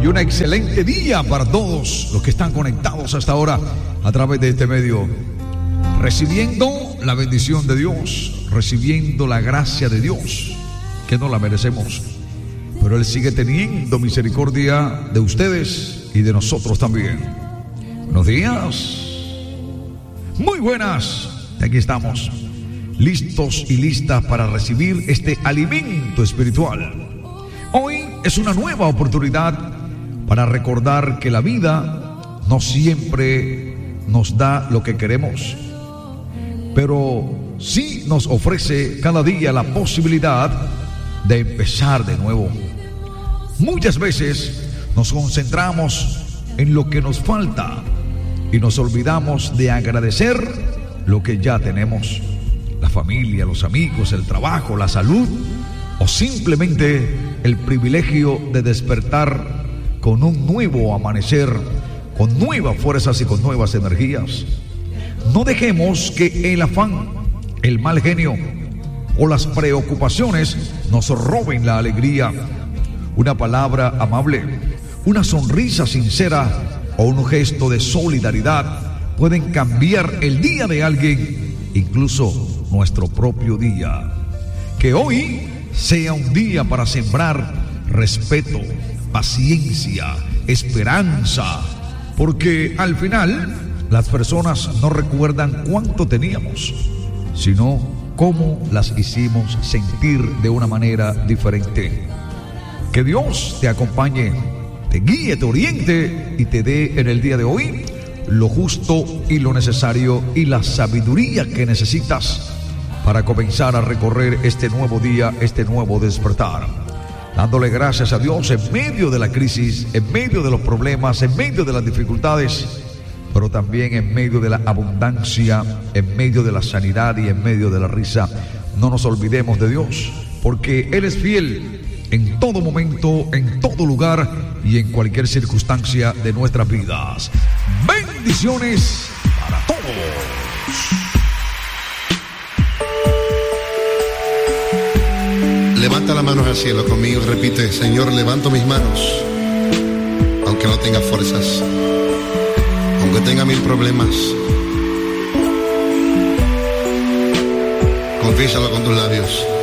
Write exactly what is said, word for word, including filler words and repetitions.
y un excelente día para todos los que están conectados hasta ahora a través de este medio, recibiendo la bendición de Dios, recibiendo la gracia de Dios, que no la merecemos, pero Él sigue teniendo misericordia de ustedes y de nosotros también. Buenos días, muy buenas, aquí estamos, listos y listas para recibir este alimento espiritual. Hoy es una nueva oportunidad para recordar que la vida no siempre nos da lo que queremos, pero sí nos ofrece cada día la posibilidad de empezar de nuevo. Muchas veces nos concentramos en lo que nos falta y nos olvidamos de agradecer lo que ya tenemos: la familia, los amigos, el trabajo, la salud, o simplemente el privilegio de despertar con un nuevo amanecer, con nuevas fuerzas y con nuevas energías. No dejemos que el afán, el mal genio o las preocupaciones nos roben la alegría. Una palabra amable, una sonrisa sincera o un gesto de solidaridad pueden cambiar el día de alguien, incluso nuestro propio día. Que hoy sea un día para sembrar respeto, paciencia, esperanza, porque al final las personas no recuerdan cuánto teníamos, sino cómo las hicimos sentir de una manera diferente. Que Dios te acompañe, te guíe, te oriente y te dé en el día de hoy lo justo y lo necesario y la sabiduría que necesitas para comenzar a recorrer este nuevo día, este nuevo despertar, dándole gracias a Dios en medio de la crisis, en medio de los problemas, en medio de las dificultades, pero también en medio de la abundancia, en medio de la sanidad y en medio de la risa. No nos olvidemos de Dios, porque Él es fiel en todo momento, en todo lugar y en cualquier circunstancia de nuestras vidas. Bendiciones para todos. Levanta las manos al cielo conmigo y repite: Señor, levanto mis manos, aunque no tenga fuerzas, aunque tenga mil problemas. Confiésalo con tus labios.